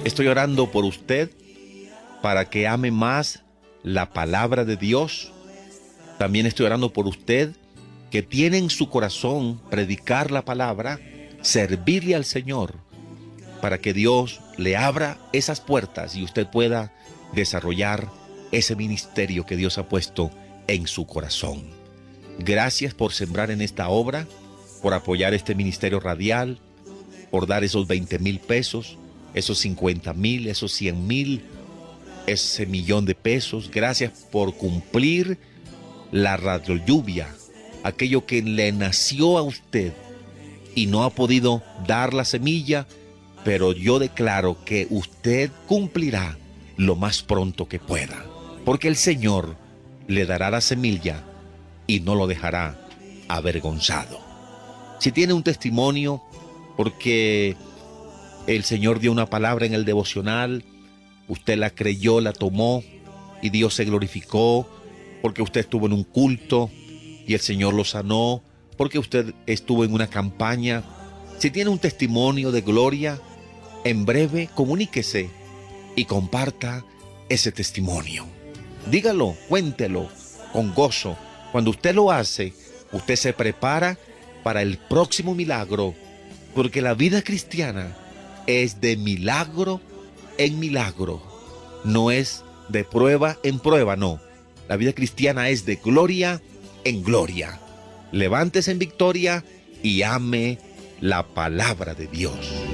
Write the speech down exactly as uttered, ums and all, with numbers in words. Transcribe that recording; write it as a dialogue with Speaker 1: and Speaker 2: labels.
Speaker 1: Estoy orando por usted para que ame más la palabra de Dios. También estoy orando por usted que tiene en su corazón predicar la palabra, servirle al Señor, para que Dios le abra esas puertas y usted pueda desarrollar ese ministerio que Dios ha puesto en su corazón. Gracias por sembrar en esta obra, por apoyar este ministerio radial, por dar esos veinte mil pesos, esos cincuenta mil, esos cien mil, ese millón de pesos. Gracias por cumplir la radio lluvia, aquello que le nació a usted y no ha podido dar la semilla, pero yo declaro que usted cumplirá lo más pronto que pueda, porque el Señor le dará la semilla y no lo dejará avergonzado. Si tiene un testimonio, porque el Señor dio una palabra en el devocional, usted la creyó, la tomó y Dios se glorificó, porque usted estuvo en un culto y el Señor lo sanó, porque usted estuvo en una campaña. Si tiene un testimonio de gloria, en breve comuníquese y comparta ese testimonio. Dígalo, cuéntelo con gozo. Cuando usted lo hace, usted se prepara para el próximo milagro, porque la vida cristiana es de milagro en milagro, no es de prueba en prueba, no. La vida cristiana es de gloria en gloria. Levántese en victoria y ame la palabra de Dios.